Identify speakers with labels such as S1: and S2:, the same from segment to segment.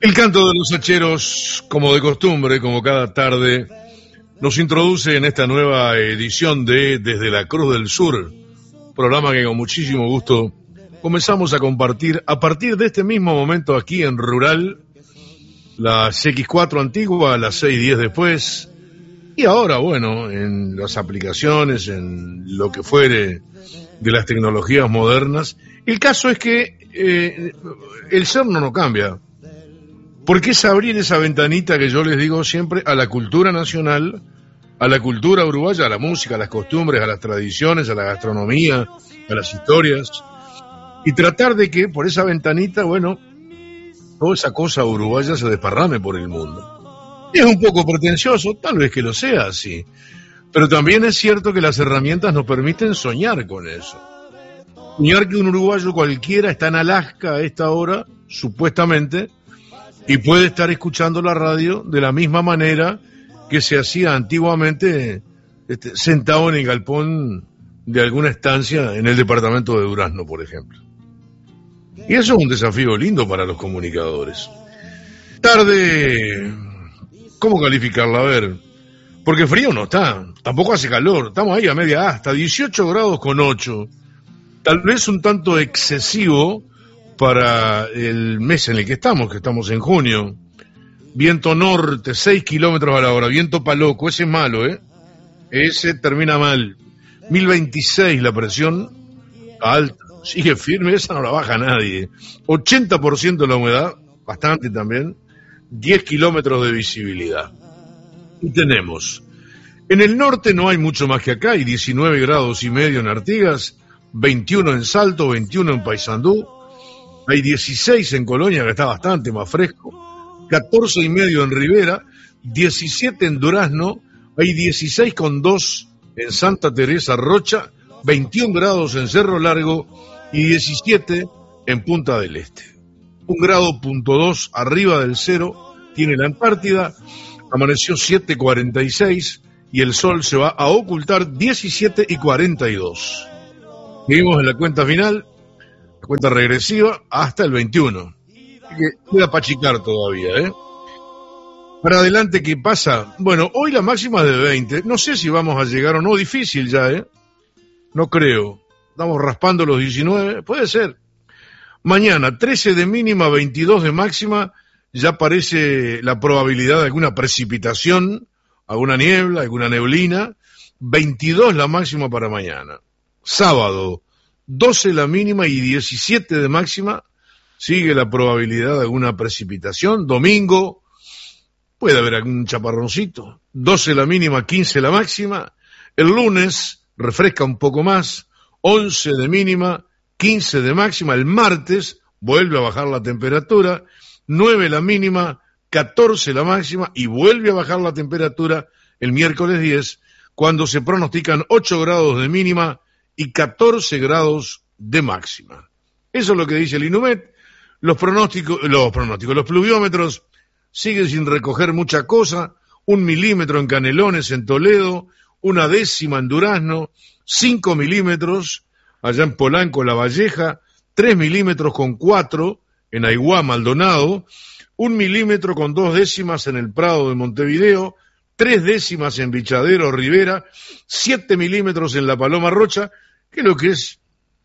S1: El canto de los hacheros, como de costumbre, como cada tarde, nos introduce en esta nueva edición de Desde la Cruz del Sur, programa que con muchísimo gusto comenzamos a compartir a partir de este mismo momento aquí en Rural, las X4 antigua, las 6:10 después, y ahora, bueno, en las aplicaciones, en lo que fuere de las tecnologías modernas. El caso es que el ser no cambia. Porque es abrir esa ventanita que yo les digo siempre a la cultura nacional, a la cultura uruguaya, a la música, a las costumbres, a las tradiciones, a la gastronomía, a las historias, y tratar de que por esa ventanita, bueno, toda esa cosa uruguaya se desparrame por el mundo. Es un poco pretencioso, tal vez que lo sea así, pero también es cierto que las herramientas nos permiten soñar con eso. Soñar que un uruguayo cualquiera está en Alaska a esta hora, supuestamente, y puede estar escuchando la radio de la misma manera que se hacía antiguamente, sentado en el galpón de alguna estancia en el departamento de Durazno, por ejemplo. Y eso es un desafío lindo para los comunicadores. Tarde, ¿cómo calificarla? A ver, porque frío no está, tampoco hace calor, estamos ahí a media hasta 18 grados con 8, tal vez un tanto excesivo para el mes en el que estamos en junio. Viento norte, 6 kilómetros a la hora, viento paloco, ese es malo, ese termina mal. 1026 la presión, alta, sigue firme, esa no la baja nadie. 80% la humedad, bastante también, 10 kilómetros de visibilidad. Y tenemos, en el norte no hay mucho más que acá, hay 19 grados y medio en Artigas, 21 en Salto, 21 en Paysandú, hay 16 en Colonia, que está bastante más fresco, 14 y medio en Rivera, 17 en Durazno, hay 16,2 en Santa Teresa Rocha, 21 grados en Cerro Largo y 17 en Punta del Este. 1,2 grado arriba del cero tiene la Antártida, amaneció 7:46 y el sol se va a ocultar 17:42. Seguimos en la cuenta final, cuenta regresiva hasta el 21. Así que queda para achicar todavía, Para adelante, ¿qué pasa? Bueno, hoy la máxima es de 20. No sé si vamos a llegar o no. Difícil ya, No creo. Estamos raspando los 19. Puede ser. Mañana, 13 de mínima, 22 de máxima. Ya aparece la probabilidad de alguna precipitación, alguna niebla, alguna neblina. 22 la máxima para mañana. Sábado, 12 la mínima y 17 de máxima, sigue la probabilidad de alguna precipitación. Domingo, puede haber algún chaparroncito, 12 la mínima, 15 la máxima. El lunes, refresca un poco más, 11 de mínima, 15 de máxima. El martes, vuelve a bajar la temperatura, 9 la mínima, 14 la máxima, y vuelve a bajar la temperatura el miércoles 10, cuando se pronostican 8 grados de mínima y 14 grados de máxima. Eso es lo que dice el INUMET. Los pluviómetros siguen sin recoger mucha cosa. 1 milímetro en Canelones, en Toledo, 1/10 en Durazno, 5 milímetros allá en Polanco, La Valleja, 3 milímetros con 4 en Aiguá, Maldonado, 1 milímetro con 2/10 en el Prado de Montevideo, 3/10 en Bichadero, Rivera, 7 milímetros en La Paloma Rocha, que lo que es,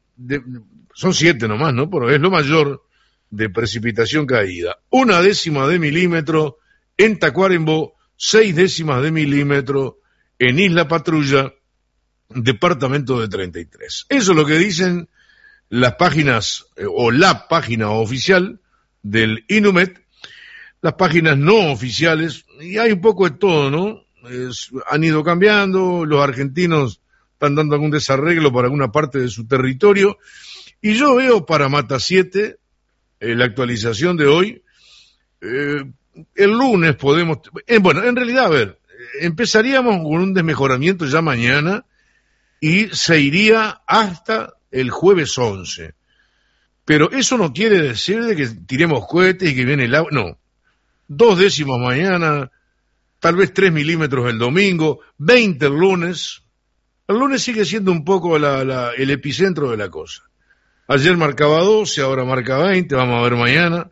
S1: son 7 nomás, ¿no? Pero es lo mayor de precipitación caída. 1/10 de milímetro en Tacuarembó, 6/10 de milímetro en Isla Patrulla, departamento de 33. Eso es lo que dicen las páginas, o la página oficial del INUMET. Las páginas no oficiales, y hay un poco de todo, ¿no? Han ido cambiando, los argentinos están dando algún desarreglo para alguna parte de su territorio, y yo veo para Mata 7, la actualización de hoy, el lunes podemos, bueno, en realidad, a ver, empezaríamos con un desmejoramiento ya mañana, y se iría hasta el jueves 11, pero eso no quiere decir de que tiremos cohetes y que viene el agua, no, 2/10 mañana, tal vez 3 milímetros el domingo, 20 el lunes. El lunes sigue siendo un poco el epicentro de la cosa. Ayer marcaba 12, ahora marca 20, vamos a ver mañana.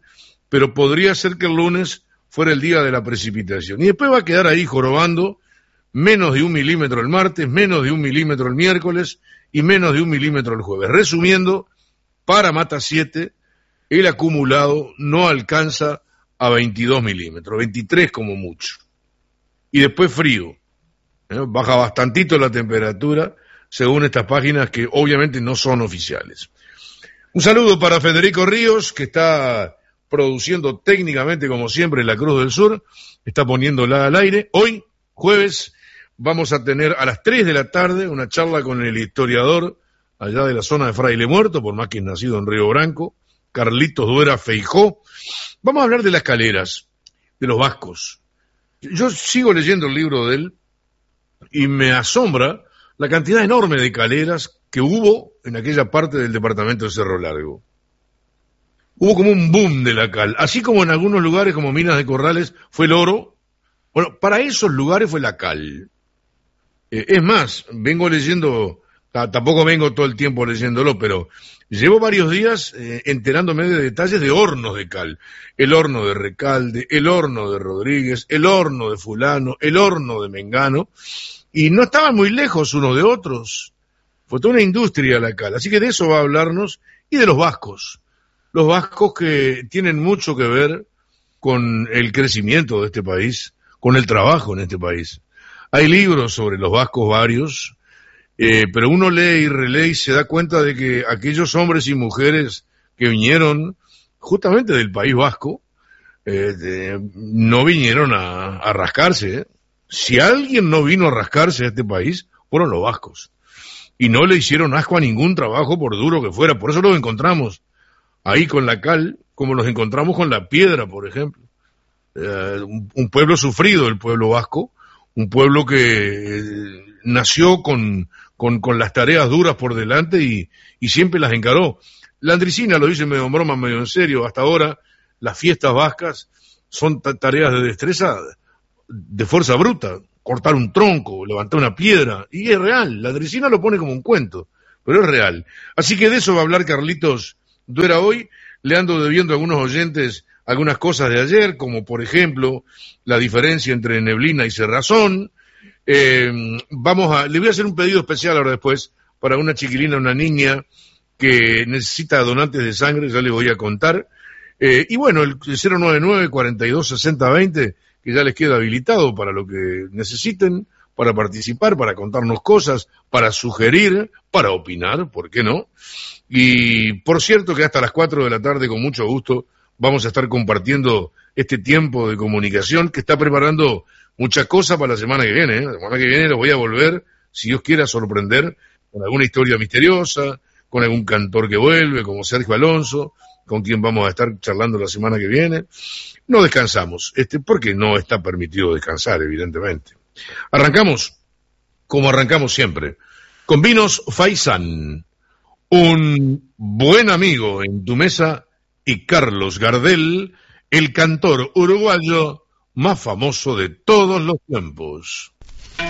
S1: pero podría ser que el lunes fuera el día de la precipitación. Y después va a quedar ahí jorobando menos de 1 milímetro el martes, menos de 1 milímetro el miércoles y menos de 1 milímetro el jueves. Resumiendo, para Mata 7, el acumulado no alcanza a 22 milímetros, 23 como mucho. Y después frío. Baja bastantito la temperatura, según estas páginas que obviamente no son oficiales. Un saludo para Federico Ríos, que está produciendo técnicamente, como siempre, La Cruz del Sur, está poniéndola al aire. Hoy, jueves, vamos a tener a las 3 de la tarde una charla con el historiador allá de la zona de Fraile Muerto, por más que es nacido en Río Branco, Carlitos Duera Feijó. Vamos a hablar de las caleras, de los vascos. Yo sigo leyendo el libro de él y me asombra la cantidad enorme de caleras que hubo en aquella parte del departamento de Cerro Largo. Hubo como un boom de la cal, así como en algunos lugares como Minas de Corrales fue el oro. Bueno, para esos lugares fue la cal. Es más, vengo leyendo, tampoco vengo todo el tiempo leyéndolo, pero llevo varios días enterándome de detalles de hornos de cal. El horno de Recalde, el horno de Rodríguez, el horno de fulano, el horno de Mengano, y no estaban muy lejos unos de otros. Fue toda una industria la cal, así que de eso va a hablarnos, y de los vascos. Los vascos que tienen mucho que ver con el crecimiento de este país, con el trabajo en este país. Hay libros sobre los vascos varios, pero uno lee y relee y se da cuenta de que aquellos hombres y mujeres que vinieron justamente del País Vasco, no vinieron a rascarse. Si alguien no vino a rascarse a este país, fueron los vascos. Y no le hicieron asco a ningún trabajo, por duro que fuera. Por eso los encontramos ahí con la cal, como los encontramos con la piedra, por ejemplo. Un pueblo sufrido, el pueblo vasco, un pueblo que nació con las tareas duras por delante y siempre las encaró. La Andricina lo dice medio en broma, medio en serio. Hasta ahora, las fiestas vascas son tareas de destreza de fuerza bruta. Cortar un tronco, levantar una piedra. Y es real. La Andricina lo pone como un cuento, pero es real. Así que de eso va a hablar Carlitos Duera hoy. Le ando debiendo a algunos oyentes algunas cosas de ayer, como por ejemplo la diferencia entre neblina y cerrazón. Le voy a hacer un pedido especial ahora después para una chiquilina, una niña que necesita donantes de sangre, ya le voy a contar. Y bueno, el 099-426020, que ya les queda habilitado para lo que necesiten, para participar, para contarnos cosas, para sugerir, para opinar, ¿por qué no? Y por cierto que hasta las 4 de la tarde, con mucho gusto, vamos a estar compartiendo este tiempo de comunicación que está preparando mucha cosa para la semana que viene. La semana que viene los voy a volver, si Dios quiere, a sorprender con alguna historia misteriosa, con algún cantor que vuelve, como Sergio Alonso, con quien vamos a estar charlando la semana que viene. No descansamos, porque no está permitido descansar, evidentemente. Arrancamos, como arrancamos siempre, con Vinos Faisán, un buen amigo en tu mesa, y Carlos Gardel, el cantor uruguayo más famoso de todos los tiempos.